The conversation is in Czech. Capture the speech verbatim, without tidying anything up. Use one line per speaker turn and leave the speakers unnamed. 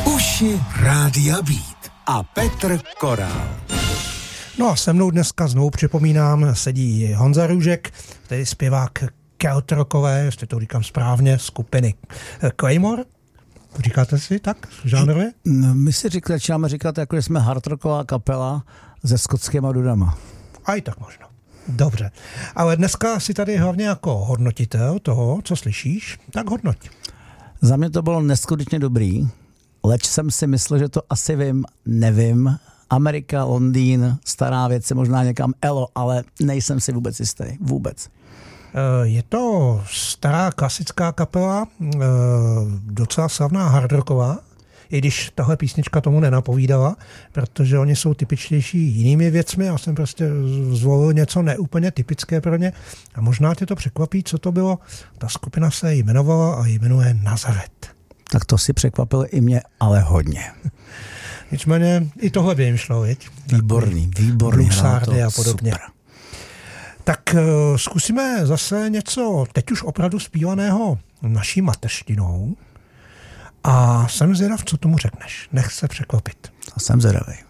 Uši Rádia Beat a Petr Korál.
No a se mnou dneska znovu připomínám, sedí Honza Růžek, tedy zpěvák krautrockové, jestli to říkám správně, skupiny Claymore. Říkáte si tak žánrově?
My si řík, začínáme říkat, jako že jsme hardrocková kapela se skotskýma dudama.
A i tak možno. Dobře. Ale dneska si tady hlavně jako hodnotitel toho, co slyšíš, tak hodnoť.
Za mě to bylo neskutečně dobrý, leč jsem si myslel, že to asi vím, nevím. Amerika, Londýn, stará věc, možná někam Elo, ale nejsem si vůbec jistý. Vůbec.
Je to stará klasická kapela, docela slavná hardrocková, i když tahle písnička tomu nenapovídala, protože oni jsou typičtější jinými věcmi. Já jsem prostě zvolil něco neúplně typické pro ně a možná tě to překvapí, co to bylo. Ta skupina se jmenovala a jmenuje Nazaret.
Tak to si překvapilo i mě, ale hodně.
Nicméně i tohle by jim šlo, viď?
Výborný, výborný.
Bluesardy a podobně.
Super.
Tak uh, zkusíme zase něco teď už opravdu zpívaného naší mateřštinou. A jsem zvědav, co tomu řekneš. Nech se překvapit.
A jsem zvědavý.